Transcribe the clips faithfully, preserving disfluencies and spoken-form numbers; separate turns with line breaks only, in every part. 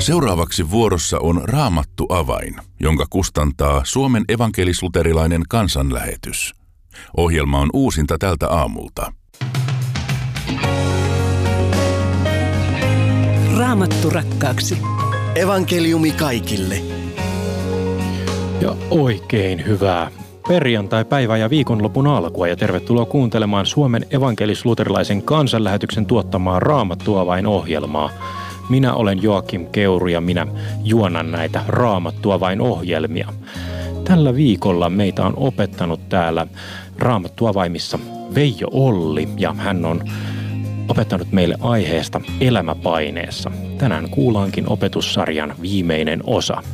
Seuraavaksi vuorossa on Raamattu avain, jonka kustantaa Suomen evankelis-luterilainen kansanlähetys. Ohjelma on uusinta tältä aamulta.
Raamattu rakkaaksi.
Evankeliumi kaikille.
Ja oikein hyvää perjantai-päivää ja viikonlopun alkua ja tervetuloa kuuntelemaan Suomen evankelis-luterilaisen kansanlähetyksen tuottamaa Raamattu avain ohjelmaa. Minä olen Joakim Keuru ja minä juonan näitä Raamattu avain ohjelmia. Tällä viikolla meitä on opettanut täällä Raamattu avaimissa Veijo Olli ja hän on opettanut meille aiheesta elämäpaineessa. Tänään kuullaankin opetussarjan viimeinen osa.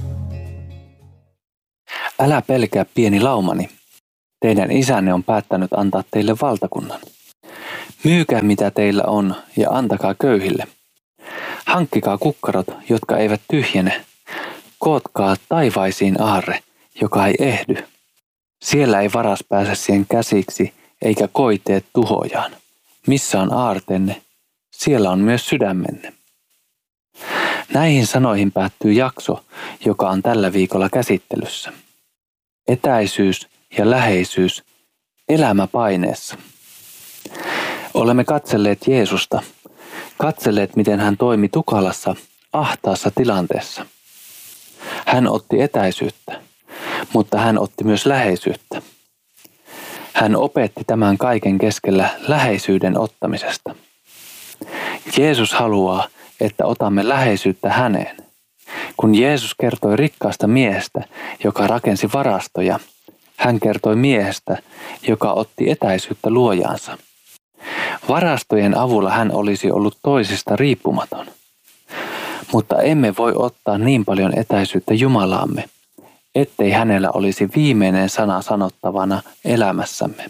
Älä pelkää, pieni laumani. Teidän isänne on päättänyt antaa teille valtakunnan. Myykää mitä teillä on ja antakaa köyhille. Hankkikaa kukkarot, jotka eivät tyhjene. Kootkaa taivaisiin aarre, joka ei ehdy. Siellä ei varas pääse siihen käsiksi, eikä koiteet tuhojaan. Missä on aartenne, siellä on myös sydämenne. Näihin sanoihin päättyy jakso, joka on tällä viikolla käsittelyssä. Etäisyys ja läheisyys elämäpaineessa. Olemme katselleet Jeesusta, katselleet miten hän toimi tukalassa, ahtaassa tilanteessa. Hän otti etäisyyttä, mutta hän otti myös läheisyyttä. Hän opetti tämän kaiken keskellä läheisyyden ottamisesta. Jeesus haluaa, että otamme läheisyyttä häneen. Kun Jeesus kertoi rikkaasta miehestä, joka rakensi varastoja, hän kertoi miehestä, joka otti etäisyyttä luojaansa. Varastojen avulla hän olisi ollut toisista riippumaton. Mutta emme voi ottaa niin paljon etäisyyttä Jumalaamme, ettei hänellä olisi viimeinen sana sanottavana elämässämme.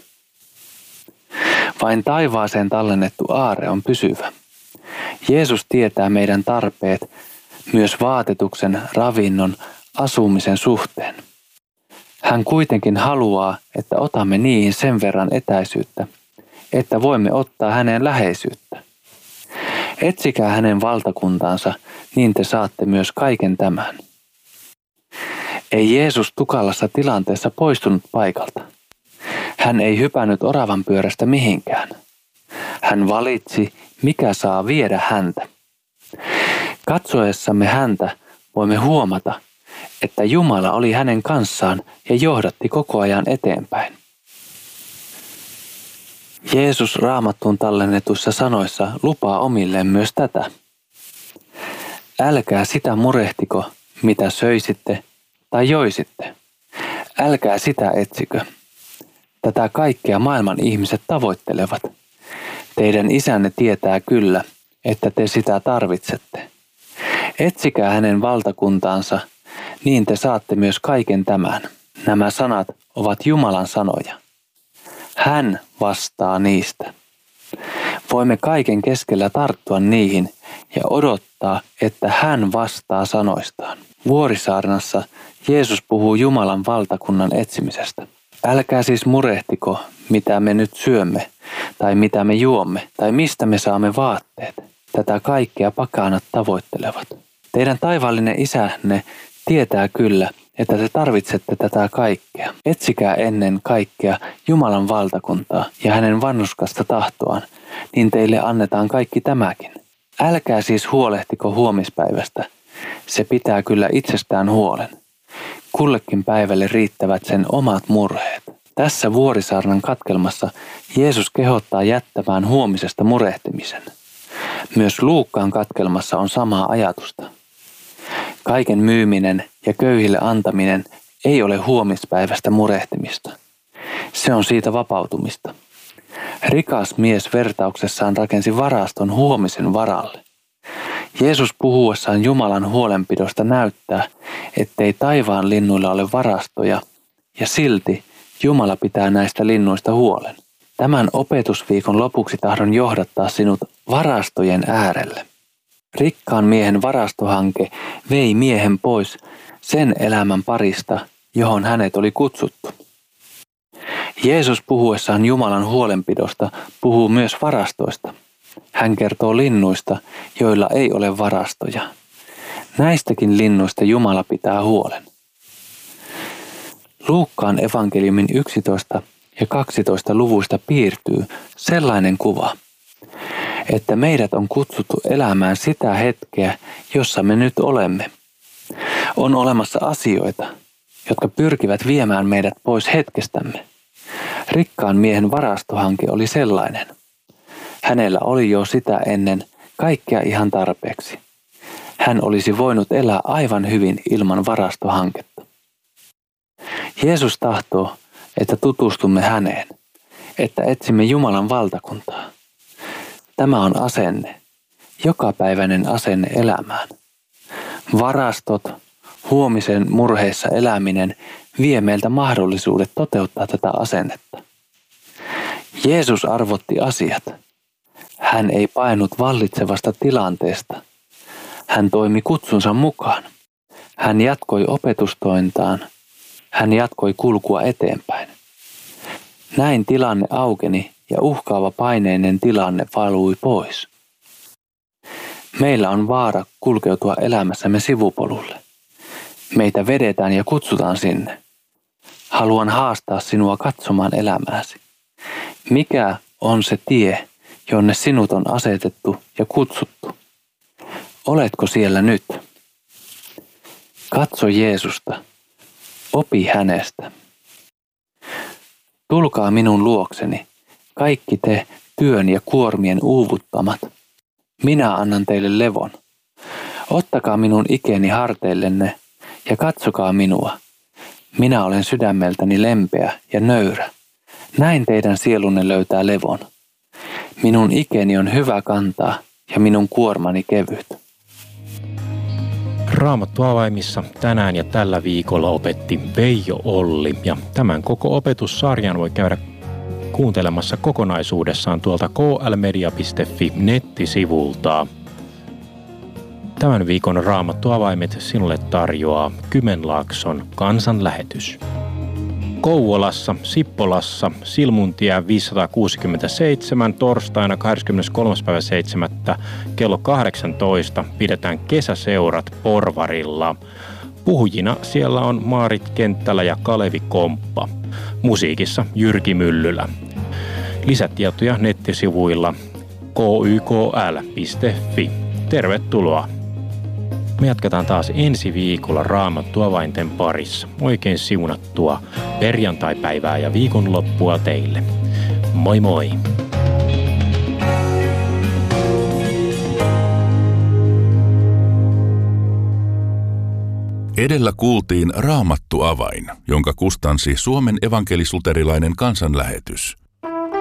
Vain taivaaseen tallennettu aarre on pysyvä. Jeesus tietää meidän tarpeet myös vaatetuksen, ravinnon, asumisen suhteen. Hän kuitenkin haluaa, että otamme niihin sen verran etäisyyttä, että voimme ottaa hänen läheisyyttä. Etsikää hänen valtakuntaansa, niin te saatte myös kaiken tämän. Ei Jeesus tukalassa tilanteessa poistunut paikalta. Hän ei hypännyt oravan pyörästä mihinkään. Hän valitsi, mikä saa viedä häntä. Katsoessamme häntä voimme huomata, että Jumala oli hänen kanssaan ja johdatti koko ajan eteenpäin. Jeesus Raamattuun tallennetuissa sanoissa lupaa omilleen myös tätä. Älkää sitä murehtiko, mitä söisitte tai joisitte. Älkää sitä etsikö. Tätä kaikkea maailman ihmiset tavoittelevat. Teidän isänne tietää kyllä, että te sitä tarvitsette. Etsikää hänen valtakuntaansa, niin te saatte myös kaiken tämän. Nämä sanat ovat Jumalan sanoja. Hän vastaa niistä. Voimme kaiken keskellä tarttua niihin ja odottaa, että hän vastaa sanoistaan. Vuorisaarnassa Jeesus puhuu Jumalan valtakunnan etsimisestä. Älkää siis murehtiko, mitä me nyt syömme, tai mitä me juomme, tai mistä me saamme vaatteet. Tätä kaikkea pakanat tavoittelevat. Teidän taivaallinen isänne tietää kyllä, että te tarvitsette tätä kaikkea. Etsikää ennen kaikkea Jumalan valtakuntaa ja hänen vanhurskasta tahtoaan, niin teille annetaan kaikki tämäkin. Älkää siis huolehtiko huomispäivästä. Se pitää kyllä itsestään huolen. Kullekin päivälle riittävät sen omat murheet. Tässä Vuorisaarnan katkelmassa Jeesus kehottaa jättämään huomisesta murehtimisen. Myös Luukkaan katkelmassa on samaa ajatusta. Kaiken myyminen ja köyhille antaminen ei ole huomispäivästä murehtimista. Se on siitä vapautumista. Rikas mies vertauksessaan rakensi varaston huomisen varalle. Jeesus puhuessaan Jumalan huolenpidosta näyttää, ettei taivaan linnuilla ole varastoja, ja silti Jumala pitää näistä linnuista huolen. Tämän opetusviikon lopuksi tahdon johdattaa sinut varastojen äärelle. Rikkaan miehen varastohanke vei miehen pois sen elämän parista, johon hänet oli kutsuttu. Jeesus puhuessaan Jumalan huolenpidosta puhuu myös varastoista. Hän kertoo linnuista, joilla ei ole varastoja. Näistäkin linnuista Jumala pitää huolen. Luukkaan evankeliumin yksitoista ja kaksitoista luvuista piirtyy sellainen kuva, että meidät on kutsuttu elämään sitä hetkeä, jossa me nyt olemme. On olemassa asioita, jotka pyrkivät viemään meidät pois hetkestämme. Rikkaan miehen varastohanke oli sellainen. Hänellä oli jo sitä ennen kaikkea ihan tarpeeksi. Hän olisi voinut elää aivan hyvin ilman varastohanketta. Jeesus tahtoo, että tutustumme häneen, että etsimme Jumalan valtakuntaa. Tämä on asenne, jokapäiväinen asenne elämään. Varastot, huomisen murheissa eläminen vie meiltä mahdollisuudet toteuttaa tätä asennetta. Jeesus arvotti asiat. Hän ei painut vallitsevasta tilanteesta. Hän toimi kutsunsa mukaan. Hän jatkoi opetustointaan. Hän jatkoi kulkua eteenpäin. Näin tilanne aukeni ja uhkaava paineinen tilanne valui pois. Meillä on vaara kulkeutua elämässämme sivupolulle. Meitä vedetään ja kutsutaan sinne. Haluan haastaa sinua katsomaan elämääsi. Mikä on se tie, jonne sinut on asetettu ja kutsuttu? Oletko siellä nyt? Katso Jeesusta. Opi hänestä. Tulkaa minun luokseni, kaikki te työn ja kuormien uuvuttamat. Minä annan teille levon. Ottakaa minun ikeni harteillenne ja katsokaa minua. Minä olen sydämeltäni lempeä ja nöyrä. Näin teidän sielunne löytää levon. Minun ikeni on hyvä kantaa ja minun kuormani kevyt.
Raamattu avaimissa tänään ja tällä viikolla opetti Veijo Olli ja tämän koko opetussarjan voi käydä kuuntelemassa kokonaisuudessaan tuolta k l media piste f i nettisivulta. Tämän viikon Raamattu avaimet sinulle tarjoaa Kymenlaakson kansanlähetys. Kouvolassa, Sippolassa, Silmuntie viisisataakuusikymmentäseitsemän torstaina kahdeskymmeneskolmas päivä seitsemättä kello kahdeksantoista pidetään kesäseurat Porvarilla. Puhujina siellä on Maarit Kenttälä ja Kalevi Komppa. Musiikissa Jyrki Myllylä. Lisätietoja nettisivuilla k y k l piste f i. Tervetuloa! Me jatketaan taas ensi viikolla Raamattu avainten parissa. Oikein siunattua perjantaipäivää ja viikonloppua teille. Moi moi!
Edellä kuultiin Raamattu avain, jonka kustansi Suomen evankelis-luterilainen kansanlähetys.